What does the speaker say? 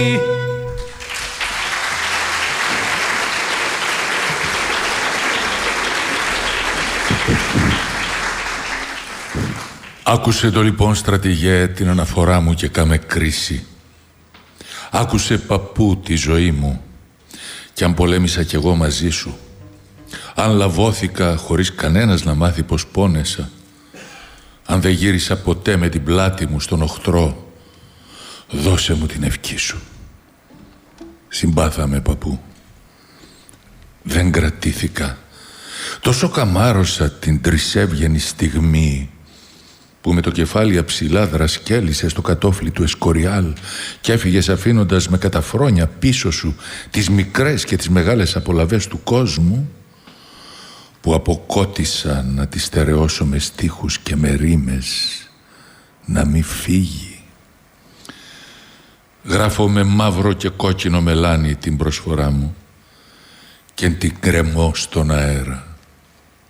Άκουσε το λοιπόν, στρατηγέ, την αναφορά μου και κάμε κρίση. Άκουσε, παππού, τη ζωή μου, κι αν πολέμησα κι εγώ μαζί σου, αν λαβώθηκα χωρίς κανένας να μάθει πως πόνεσα, αν δεν γύρισα ποτέ με την πλάτη μου στον οχθρό, δώσε μου την ευχή σου. Συμπάθαμε, παππού. Δεν κρατήθηκα. Τόσο καμάρωσα την τρισέβγενη στιγμή που με το κεφάλι αψηλά δρασκέλισες στο κατόφλι του Εσκοριάλ και έφυγες αφήνοντας με καταφρόνια πίσω σου τις μικρές και τις μεγάλες απολαβές του κόσμου, που αποκότησα να τις στερεώσω με στίχους και με ρήμες, να μη φύγει. Γράφω με μαύρο και κόκκινο μελάνι την προσφορά μου και την κρεμώ στον αέρα.